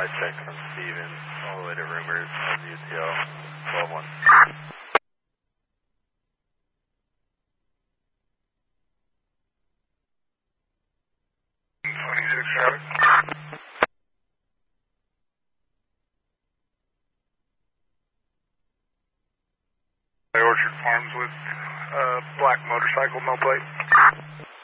check from Steven all the way to Rumors on UTL 12-1. 26 traffic. Orchard Farms with black motorcycle, no plate.